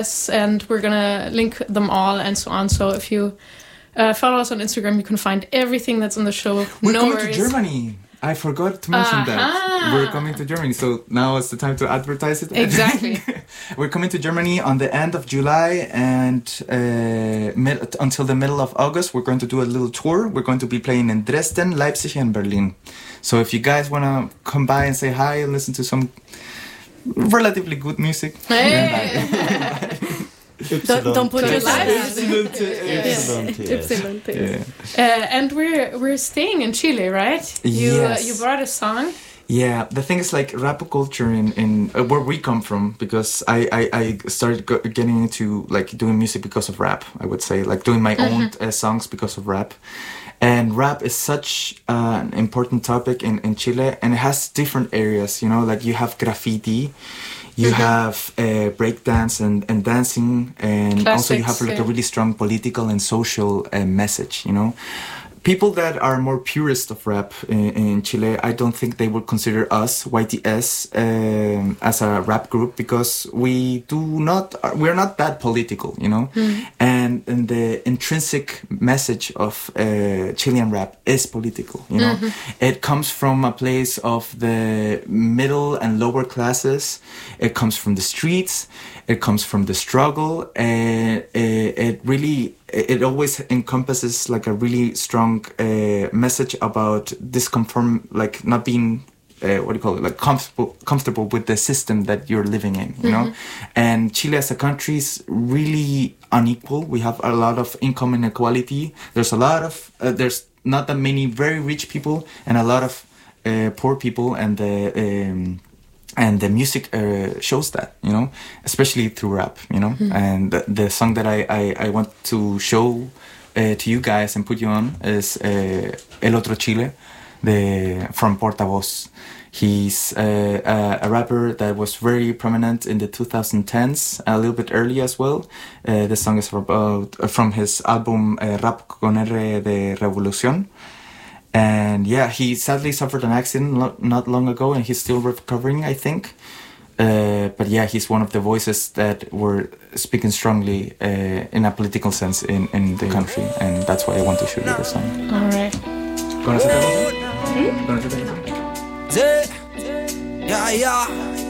and we're gonna link them all and so on. So if you follow us on Instagram, you can find everything that's on the show. We're coming to Germany. I forgot to mention that. We're coming to Germany, so now is the time to advertise it. Exactly. We're coming to Germany on the end of July and until the middle of August. We're going to do a little tour. We're going to be playing in Dresden, Leipzig, and Berlin. So if you guys want to come by and say hi and listen to some relatively good music, Don't put your lives. And we're staying in Chile, right? You brought a song. Yeah, the thing is like rap culture in where we come from, because I started getting into like doing music because of rap. I would say like doing my own songs because of rap. And rap is such an important topic in Chile, and it has different areas, you know, like you have graffiti, you have breakdance and dancing, and classics, also you have like a really strong political and social message, you know. People that are more purist of rap in Chile, I don't think they would consider us, YTS, as a rap group, because we're not that political, you know? And the intrinsic message of Chilean rap is political, you know? It comes from a place of the middle and lower classes. It comes from the streets. It comes from the struggle. And it always encompasses like a really strong message about disconform, like not being like comfortable with the system that you're living in, you know. And Chile as a country is really unequal. We have a lot of income inequality. There's a lot of there's not that many very rich people and a lot of poor people, and the music shows that, you know, especially through rap, you know. And the song that I want to show to you guys and put you on is El Otro Chile, from Portavoz. He's a rapper that was very prominent in the 2010s, a little bit early as well. The song is from his album Rap con R de Revolución. And yeah, he sadly suffered an accident not long ago, and he's still recovering, I think. But yeah, he's one of the voices that were speaking strongly in a political sense in the country, and that's why I want to show you the song. All right. ¿Conoces la canción? ¿Conoces la canción? Yeah, yeah.